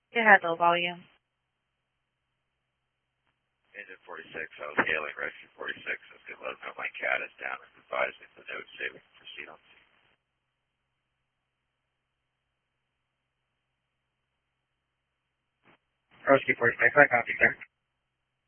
It had low volume. Engine 46, I was hailing Rescue 46. I was going to let them know my cat is down and advise me the note say we can proceed on scene. Rescue 46, I copy, sir.